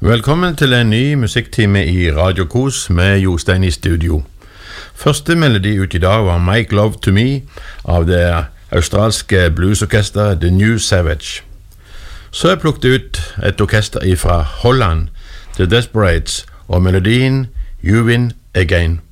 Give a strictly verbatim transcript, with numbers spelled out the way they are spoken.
Velkommen til en ny musikktime i Radio Kos med Jostein i studio. Første melodi ut i dag var Make Love to Me av det australske bluesorkester The New Savage. Så jeg plukket ut et orkester fra Holland, The Desperates, og melodien You Win Again.